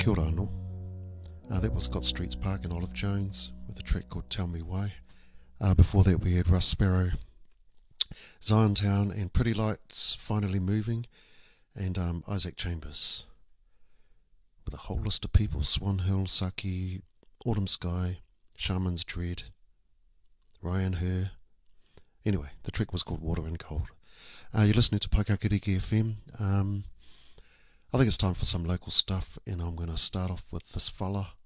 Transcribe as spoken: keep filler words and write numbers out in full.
Kia ora anō. Uh, that was Scott Street's Park and Olive Jones with a track called Tell Me Why. Uh, before that we had Russ Sparrow, Zion Town and Pretty Lights, Finally Moving, and um, Isaac Chambers with a whole list of people: Swan Hill, Saki, Autumn Sky, Shaman's Dread, Ryan Her. Anyway, the track was called Water and Cold. Uh, you're listening to Paikakiriki F M. Um, I think it's time for some local stuff, and I'm going to start off with this fella.